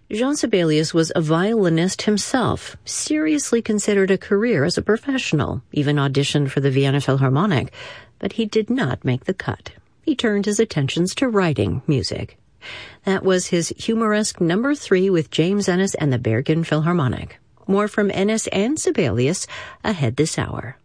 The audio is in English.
Jean Sibelius was a violinist himself, seriously considered a career as a professional, even auditioned for the Vienna Philharmonic, but he did not make the cut. He turned his attentions to writing music. That was his humoresque number 3 with James Ennis and the Bergen Philharmonic. More from Ennis and Sibelius ahead this hour.